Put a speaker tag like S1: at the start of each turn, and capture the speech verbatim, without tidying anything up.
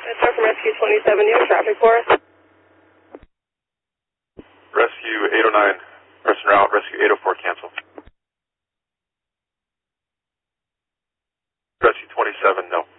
S1: Start from Rescue twenty-seven, you have traffic for us?
S2: Rescue eight oh nine, person route, Rescue eight oh four, cancel. Rescue twenty-seven, no.